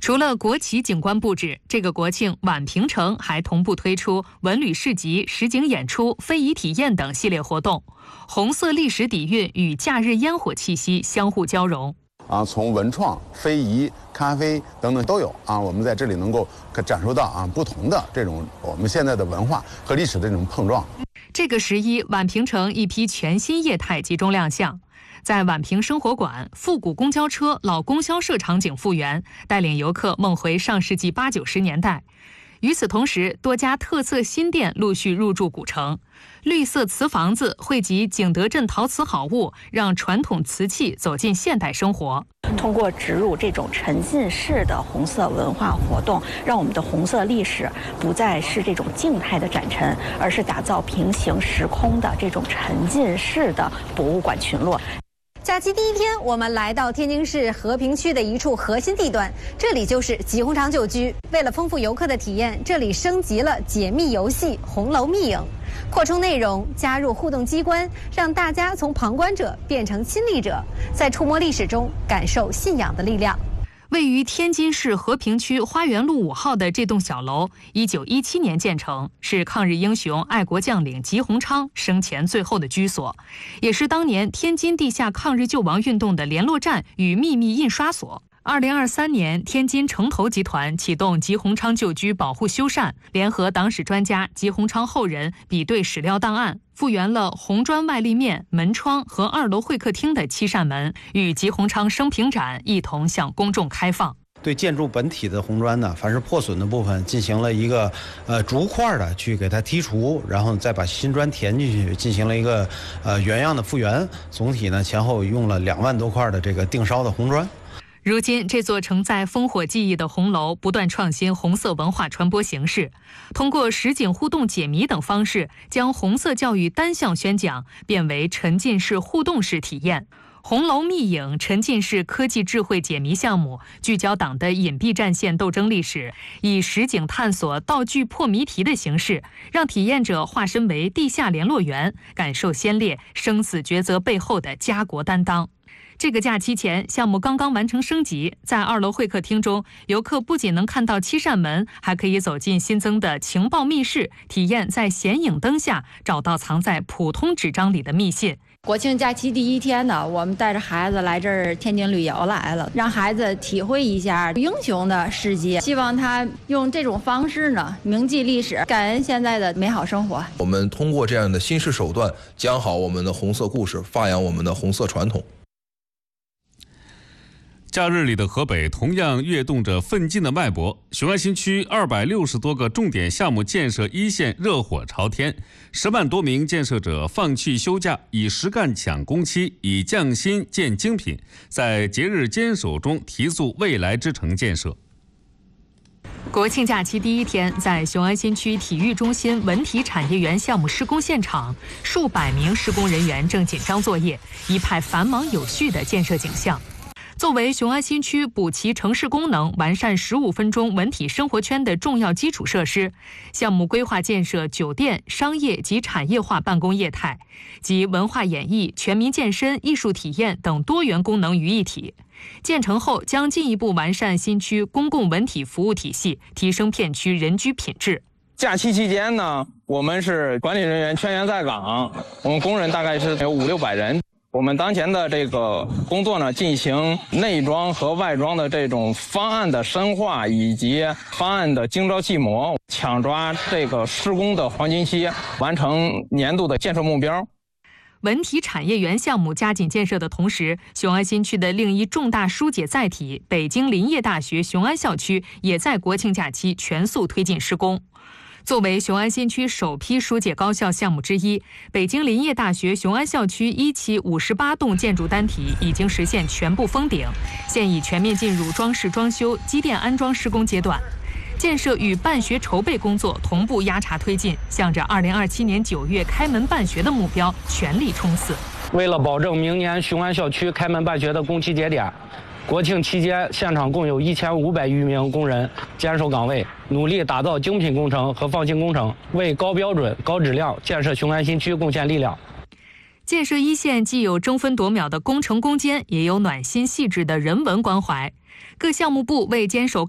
除了国旗景观布置，这个国庆宛平城还同步推出文旅市集、实景演出、非遗体验等系列活动，红色历史底蕴与假日烟火气息相互交融。 从文创、非遗、咖啡等等都有我们在这里能够感受到不同的这种我们现在的文化和历史的这种碰撞。 这个11，宛平城一批全新业态集中亮相。在宛平生活馆，复古公交车、老供销社场景复原，带领游客梦回上世纪80、90年代。与此同时，多家特色新店陆续入驻古城，绿色瓷房子汇集景德镇陶瓷好物，让传统瓷器走进现代生活。 通过植入这种沉浸式的红色文化活动，让我们的红色历史不再是这种静态的展陈，而是打造平行时空的这种沉浸式的博物馆群落。 假期第一天，我们来到天津市和平区的一处核心地段，这里就是吉鸿昌旧居。为了丰富游客的体验，这里升级了解密游戏《红楼密影》，扩充内容，加入互动机关，让大家从旁观者变成亲历者，在触摸历史中感受信仰的力量。 位于天津市和平区花园路5号的这栋小楼，1917年建成，是抗日英雄、爱国将领吉鸿昌生前最后的居所，也是当年天津地下抗日救亡运动的联络站与秘密印刷所。2023年，天津城投集团启动吉鸿昌旧居保护修缮，联合党史专家、吉鸿昌后人比对史料档案，复原了红砖外立面、门窗和2楼会客厅的7扇门，与吉鸿昌生平展一同向公众开放。 对建筑本体的红砖呢，凡是破损的部分进行了一个逐块的去给它剔除，然后再把新砖填进去，进行了一个原样的复原。总体呢前后用了2万多块的这个定烧的红砖。 如今，这座承载烽火记忆的红楼不断创新红色文化传播形式，通过实景互动解谜等方式，将红色教育单向宣讲变为沉浸式互动式体验。红楼密影沉浸式科技智慧解谜项目，聚焦党的隐蔽战线斗争历史，以实景探索、道具破谜题的形式，让体验者化身为地下联络员，感受先烈生死抉择背后的家国担当。这个假期前，项目刚刚完成升级，在2楼会客厅中，游客不仅能看到7扇门，还可以走进新增的情报密室，体验在显影灯下找到藏在普通纸张里的密信。 国庆假期第一天呢，我们带着孩子来这儿天津旅游来了，让孩子体会一下英雄的世界，希望他用这种方式呢铭记历史，感恩现在的美好生活。 我们通过这样的新式手段，讲好我们的红色故事，发扬我们的红色传统。 假日里的河北同样跃动着奋进的脉搏，雄安新区260多个重点项目建设一线热火朝天，10万多名建设者放弃休假，以实干抢工期，以匠心建精品，在节日坚守中提速未来之城建设。 国庆假期第一天，在雄安新区体育中心文体产业园项目施工现场，数百名施工人员正紧张作业，一派繁忙有序的建设景象。作为雄安新区补齐城市功能、完善15分钟文体生活圈的重要基础设施，项目规划建设酒店、商业及产业化办公业态，集文化演艺、全民健身、艺术体验等多元功能于一体。建成后，将进一步完善新区公共文体服务体系，提升片区人居品质。 假期期间呢，我们是管理人员全员在岗，我们工人大概是有500-600人。我们当前的这个工作呢，进行内装和外装的这种方案的深化以及方案的精招细磨，抢抓这个施工的黄金期，完成年度的建设目标。 文体产业园项目加紧建设的同时，雄安新区的另一重大疏解载体北京林业大学雄安校区也在国庆假期全速推进施工。作为雄安新区首批疏解高校项目之一，北京林业大学雄安校区一期58栋建筑单体已经实现全部封顶，现已全面进入装饰装修、机电安装施工阶段。建设与办学筹备工作同步压茶推进，向着2027年9月开门办学的目标全力冲刺。 为了保证明年雄安校区开门办学的工期节点，国庆期间，现场共有1500余名工人坚守岗位，努力打造精品工程和放心工程，为高标准、高质量建设雄安新区贡献力量。 建设一线既有争分夺秒的工程攻坚，也有暖心细致的人文关怀。各项目部为坚守